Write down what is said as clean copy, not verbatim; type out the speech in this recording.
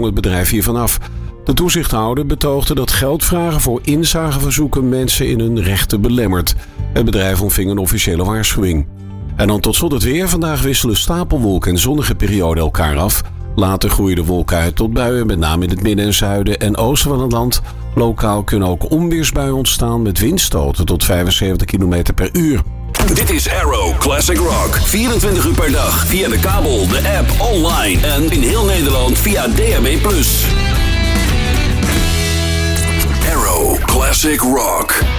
het bedrijf hiervan af. De toezichthouder betoogde dat geldvragen voor inzageverzoeken mensen in hun rechten belemmert. Het bedrijf ontving een officiële waarschuwing. En dan tot slot het weer. Vandaag wisselen stapelwolken en zonnige perioden elkaar af. Later groeien de wolken uit tot buien, met name in het midden en zuiden en oosten van het land. Lokaal kunnen ook onweersbuien ontstaan met windstoten tot 75 km per uur. Dit is Arrow Classic Rock. 24 uur per dag via de kabel, de app, online en in heel Nederland via DAB+. Arrow Classic Rock.